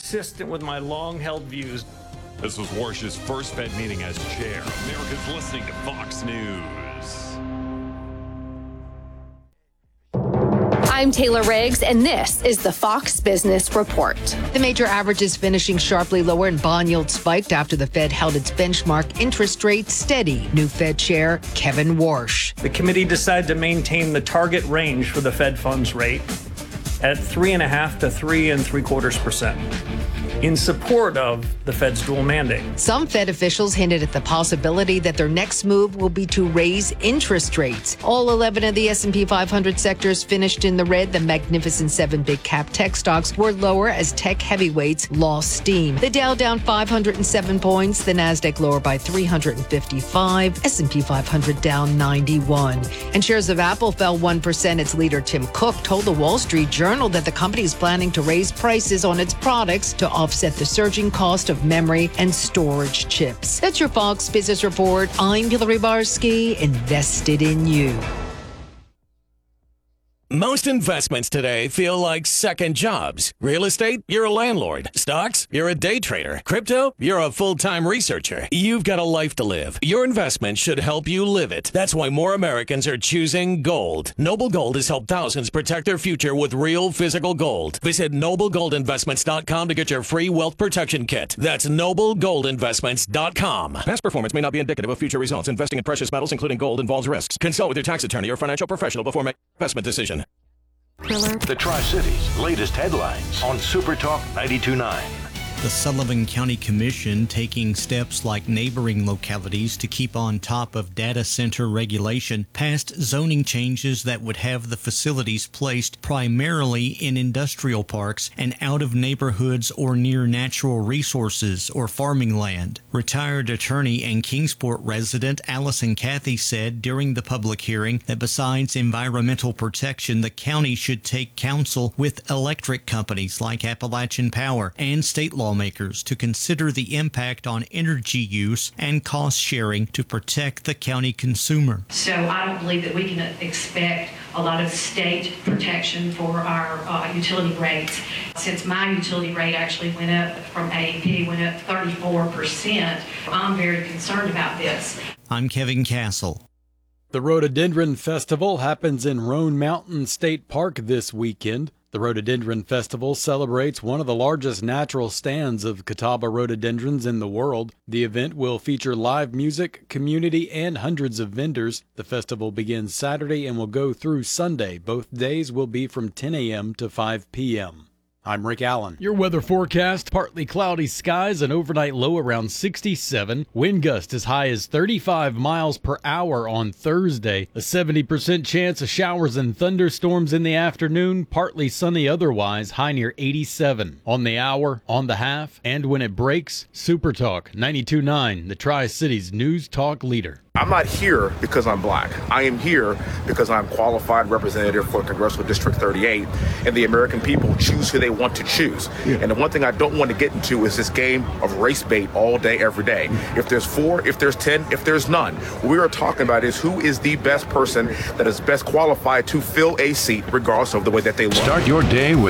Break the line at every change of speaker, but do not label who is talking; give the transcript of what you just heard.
consistent with my long-held views.
This was Warsh's first Fed meeting as chair. America's listening to Fox News.
I'm Taylor Riggs, and this is the Fox Business Report.
The major averages finishing sharply lower and bond yield spiked after the Fed held its benchmark interest rate steady. New Fed Chair Kevin Warsh.
The committee decided to maintain the target range for the Fed funds rate at 3.5% to 3.75% in support of the Fed's dual mandate.
Some Fed officials hinted at the possibility that their next move will be to raise interest rates. All 11 of the S&P 500 sectors finished in the red. The Magnificent Seven big cap tech stocks were lower as tech heavyweights lost steam. The Dow down 507 points, the Nasdaq lower by 355, S&P 500 down 91. And shares of Apple fell 1%. Its leader Tim Cook told the Wall Street Journal that the company is planning to raise prices on its products to offset the surging cost of memory and storage chips. That's your Fox Business Report. I'm Hillary Barsky, invested in you.
Most investments today feel like second jobs. Real estate, you're a landlord. Stocks, you're a day trader. Crypto, you're a full-time researcher. You've got a life to live. Your investment should help you live it. That's why more Americans are choosing gold. Noble Gold has helped thousands protect their future with real physical gold. Visit NobleGoldInvestments.com to get your free wealth protection kit. That's NobleGoldInvestments.com. Past performance may not be indicative of future results. Investing in precious metals, including gold, involves risks. Consult with your tax attorney or financial professional before making an investment decision.
The Tri-Cities' latest headlines on Super Talk 92.9.
The Sullivan County Commission taking steps like neighboring localities to keep on top of data center regulation passed zoning changes that would have the facilities placed primarily in industrial parks and out of neighborhoods or near natural resources or farming land. Retired attorney and Kingsport resident Allison Cathy said during the public hearing that besides environmental protection, the county should take counsel with electric companies like Appalachian Power and state lawmakers to consider the impact on energy use and cost sharing to protect the county consumer.
So I don't believe that we can expect a lot of state protection for our utility rates. Since my utility rate actually went up from AEP, went up 34%, I'm very concerned about this.
I'm Kevin Castle.
The Rhododendron Festival happens in Roan Mountain State Park this weekend. The Rhododendron Festival celebrates one of the largest natural stands of Catawba rhododendrons in the world. The event will feature live music, community, and hundreds of vendors. The festival begins Saturday and will go through Sunday. Both days will be from 10 a.m. to 5 p.m. I'm Rick Allen. Your weather forecast: partly cloudy skies, an overnight low around 67. Wind gust as high as 35 miles per hour on Thursday. A 70% chance of showers and thunderstorms in the afternoon. Partly sunny otherwise, high near 87. On the hour, on the half, and when it breaks, Super Talk 92.9, the Tri-Cities news talk leader.
I'm not here because I'm black. I am here because I'm qualified representative for Congressional District 38, and the American people choose who they want to choose. Yeah. And the one thing I don't want to get into is this game of race bait all day, every day. If there's 4, if there's 10, if there's none, what we are talking about is who is the best person that is best qualified to fill a seat, regardless of the way that they look.
Start your day with